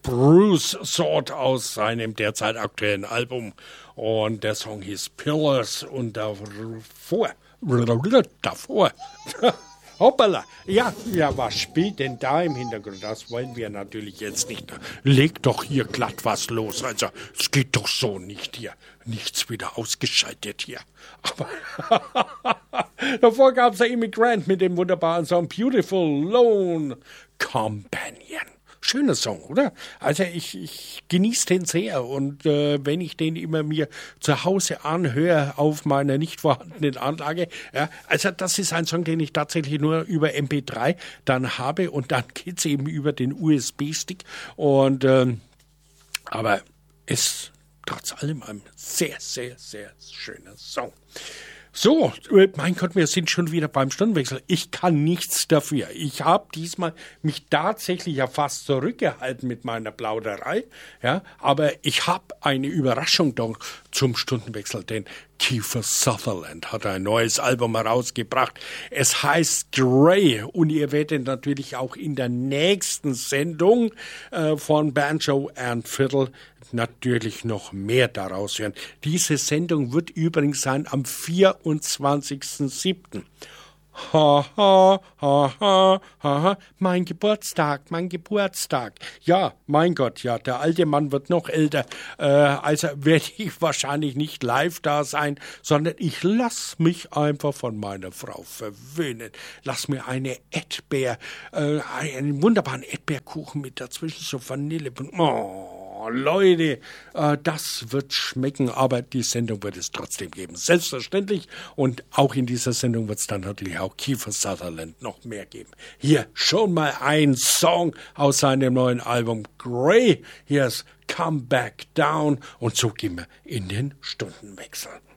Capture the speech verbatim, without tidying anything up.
Bruce Sword aus seinem derzeit aktuellen Album. Und der Song hieß Pillars und davor, davor, hoppala, ja, ja, was spielt denn da im Hintergrund? Das wollen wir natürlich jetzt nicht. Leg doch hier glatt was los. Also, es geht doch so nicht hier. Nichts wieder ausgeschaltet hier. Aber davor gab es ja Immigrant mit dem wunderbaren Song Beautiful Lone Companion. Schöner Song, oder? Also ich, ich genieße den sehr und äh, wenn ich den immer mir zu Hause anhöre auf meiner nicht vorhandenen Anlage, ja, also das ist ein Song, den ich tatsächlich nur über M P drei dann habe und dann geht's eben über den U S B-Stick und ähm, aber ist trotz allem ein sehr, sehr, sehr schöner Song. So, mein Gott, wir sind schon wieder beim Stundenwechsel. Ich kann nichts dafür. Ich habe diesmal mich tatsächlich ja fast zurückgehalten mit meiner Plauderei, ja, aber ich habe eine Überraschung doch zum Stundenwechsel, denn Kiefer Sutherland hat ein neues Album herausgebracht. Es heißt Grey und ihr werdet natürlich auch in der nächsten Sendung äh, von Banjo and Fiddle natürlich noch mehr daraus hören. Diese Sendung wird übrigens sein am vierundzwanzigsten siebten Ha, ha, ha, ha, ha, ha, mein Geburtstag, mein Geburtstag. Ja, mein Gott, ja, der alte Mann wird noch älter. Äh, also werde ich wahrscheinlich nicht live da sein, sondern ich lass mich einfach von meiner Frau verwöhnen. Lass mir eine Erdbeer, äh, einen wunderbaren Erdbeerkuchen mit dazwischen, so Vanille. Oh. Leute, äh, das wird schmecken, aber die Sendung wird es trotzdem geben. Selbstverständlich. Und auch in dieser Sendung wird es dann natürlich auch Kiefer Sutherland noch mehr geben. Hier schon mal ein Song aus seinem neuen Album Grey. Hier ist Come Back Down. Und so gehen wir in den Stundenwechsel.